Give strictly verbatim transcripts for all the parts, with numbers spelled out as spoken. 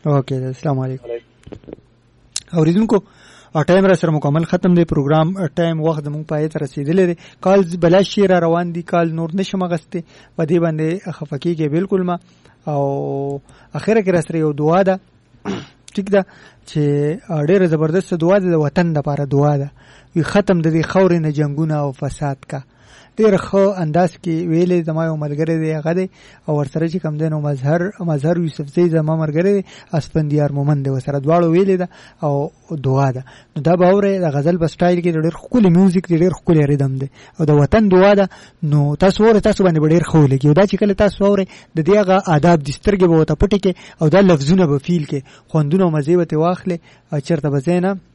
اوکې السلام علیکم. اوریدونکو ټایم را سره مکمل ختم دی پروګرام ټایم وخت مونږ پای ته رسیدلې دی. کال بلا شیر روان دي کال نور نشم غسته په دې باندې خفقي کې بالکل ما او اخره کې را سره یو دعا ده ټیک ده چې ډېر زبردست دعا ده د وطن لپاره دعا ده وي ختم د دې خورې نه جنگونه او فساد کا ډېر ښه انداز کې ویلې زما یو ملګری دی هغه دی او ورسره چې کوم دی نو مظهر مظهر یوسف زی زما ملګری دی اسفندیار مومن دی ورسره دواړو ویلې ده او دعا ده. نو دا به اورئ د غزل په سټایل کې ډېر ښکلی میوزیک دی ډېر ښکلی ریدم دی او د وطن دعا ده. نو تاسو اورئ تاسو باندې به ډېر ښه ولګي او دا چې کله تاسو اورئ د دې هغه آداب دي سترګې به ورته پټې کې او دا لفظونه به فیل کې خوندونه او مزې به ترې واخلې چېرته به ځای نه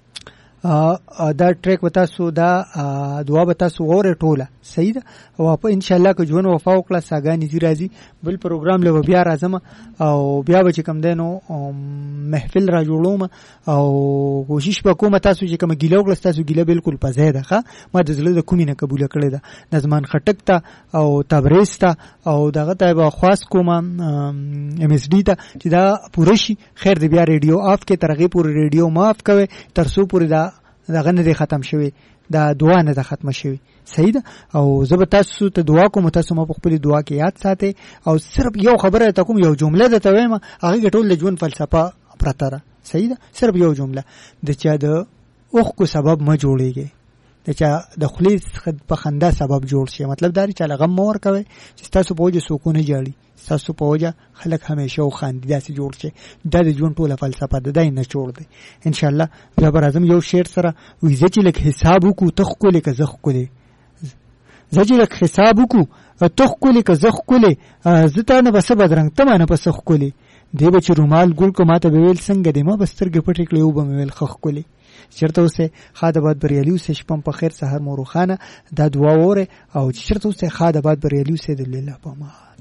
دا ټریک به تاسو دا دعا به تاسو واورئ ټوله صحیح ده او په انشاءالله که ژوند وفا وکړه ساګانې ځي راځي بل پروګرام له به بیا راځم او بیا به چې کوم دی نو محفل را جوړوم او کوشش به کوم تاسو چې کومه ګیله وکړه ستاسو ګیله بالکل په ځای ده ښه ما د زړه د کومې نه قبوله کړې ده نظمان خټک ته او تبریز ته او دغه ته به خواست کوم ایم ایس ډي ته چې دا پوره شي خیر دی بیا ریډیو آف کې تر هغې پورې ریډیو معاف کوئ تر څو پورې دا دغه نه دی ختم شوی دا دعا نه ده ختمه شوی صحیح ده او زه به تاسو ته دعا کوم تاسو ما په خپل دعا کې یاد ساتئ او صرف یو خبره ته کوم یو جمله ده ته وایم هغه کې ټول د ژوند فلسفه پرته ده صحیح ده صرف یو جمله د چا د اوښکو سبب ما جوړیږي د چا د خولې په خندا سبب جوړ شي مطلب دا چې لغم مور کوي چې تاسو په وجه سکون جاړي تاسو په وجه خلک همیشه خاندي داسې جوړ شي دا د ژوند ټوله فلسفه ده دای نه جوړ دی ان شاء الله بیا به راځم یو شعر سره وي زه چې لږ حساب وکړو ته ښکلې که زه ښکلې زه چې لږ حساب وکړو ته ښکلې که زه ښکلې زه تا نه به څه بدرنګ ته ما نه به څه ښکلې دی به چې رومال ګل که ما ته به ویل څنګه دی ما به سترګې پټې کړې او به مې ویل ښه ښکلې چېرته اوسئ ښاد آباد بریالي اوسئ شپه په خیر سهار مو روښانه دا دعا واورئ او چې چېرته اوسئ ښاد آباد بریالي اوسئ د الله په امان.